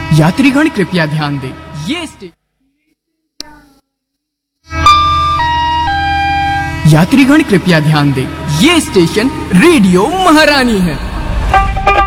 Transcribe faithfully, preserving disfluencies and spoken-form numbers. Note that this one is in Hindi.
यात्रीगण कृपया ध्यान दें, ये स्टेशन यात्रीगण कृपया ध्यान दें, ये स्टेशन रेडियो महारानी है।